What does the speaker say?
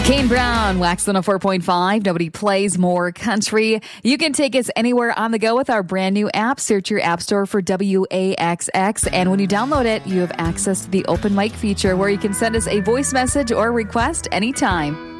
Kane Brown, Wax 104.5. Nobody plays more country. You can take us anywhere on the go with our brand new app. Search your app store for WAXX. And when you download it, you have access to the open mic feature where you can send us a voice message or request anytime.